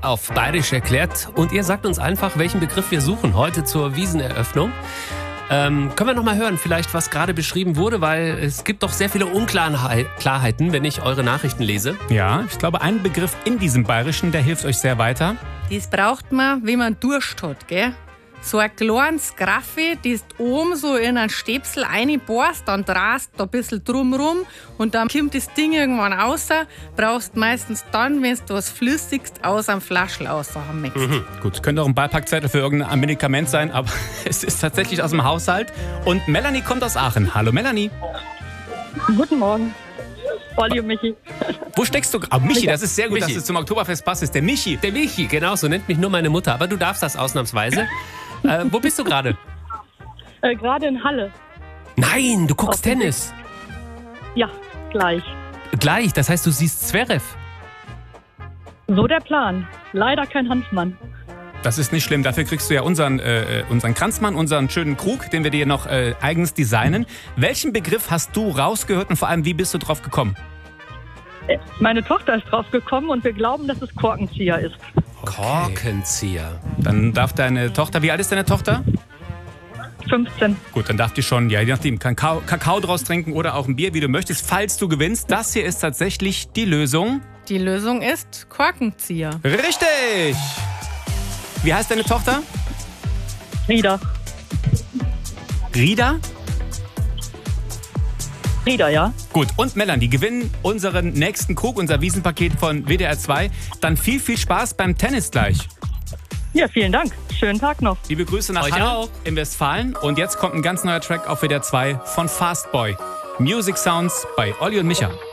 auf Bayerisch erklärt. Und ihr sagt uns einfach, welchen Begriff wir suchen heute zur Wieseneröffnung. Können wir noch mal hören, vielleicht was gerade beschrieben wurde, weil es gibt doch sehr viele Unklarheiten, wenn ich eure Nachrichten lese. Ja, ich glaube, ein Begriff in diesem Bayerischen, der hilft euch sehr weiter. Das braucht man, wenn man Durst hat, gell? So ein kleines Graffi, das du oben so in einen Stäpsel reinbohrst, dann drehst du ein bisschen drumrum und dann kommt das Ding irgendwann raus. Brauchst meistens dann, wenn du was Flüssiges aus einem Flaschel raushaben möchtest. Gut, könnte auch ein Beipackzettel für irgendein Medikament sein, aber es ist tatsächlich aus dem Haushalt. Und Melanie kommt aus Aachen. Hallo Melanie. Guten Morgen. Olli und Michi. Wo steckst du? Michi, das ist sehr gut, Michi. dass es zum Oktoberfest passt. Ist der Michi. Der Michi, genau, so nennt mich nur meine Mutter. Aber du darfst das ausnahmsweise. Wo bist du gerade? Gerade in Halle. Nein, du guckst Tennis. Ja, gleich. Gleich, das heißt, du siehst Zverev. So der Plan. Leider kein Hanfmann. Das ist nicht schlimm. Dafür kriegst du ja unseren Kranzmann, unseren schönen Krug, den wir dir noch eigens designen. Welchen Begriff hast du rausgehört und vor allem, wie bist du drauf gekommen? Meine Tochter ist drauf gekommen und wir glauben, dass es Korkenzieher ist. Korkenzieher. Dann darf deine Tochter, wie alt ist deine Tochter? 15. Gut, dann darf die schon, ja, je nachdem, Kakao draus trinken oder auch ein Bier, wie du möchtest, falls du gewinnst. Das hier ist tatsächlich die Lösung. Die Lösung ist Korkenzieher. Richtig! Wie heißt deine Tochter? Rieder. Rieder? Rieder, ja. Gut, und Melanie, gewinnen unseren nächsten Krug, unser Wiesenpaket von WDR 2. Dann viel Spaß beim Tennis gleich. Ja, vielen Dank. Schönen Tag noch. Liebe Grüße nach Euch Halle auch. in Westfalen. Und jetzt kommt ein ganz neuer Track auf WDR 2 von Fastboy. Music Sounds bei Olli und Micha.